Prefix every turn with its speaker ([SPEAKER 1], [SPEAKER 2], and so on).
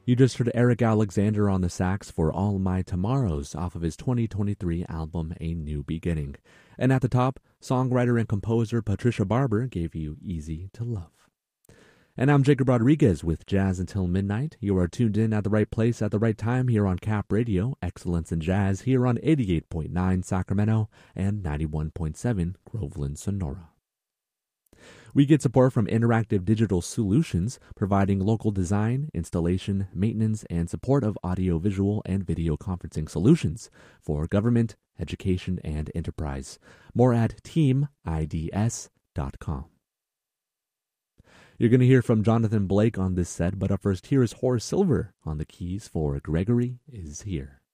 [SPEAKER 1] You just heard Eric Alexander on the sax for All My Tomorrows off of his 2023 album A New Beginning. And at the top, songwriter and composer Patricia Barber gave you Easy to Love. And I'm Jacob Rodriguez with Jazz Until Midnight. You are tuned in at the right place at the right time here on Cap Radio, Excellence in Jazz, here on 88.9 Sacramento and 91.7 Groveland, Sonora. We get support from Interactive Digital Solutions, providing local design, installation, maintenance, and support of audio-visual and video conferencing solutions for government, education, and enterprise. More at teamids.com. You're going to hear from Jonathan Blake on this set, but up first, here is Horace Silver on the keys for Gregory Is Here.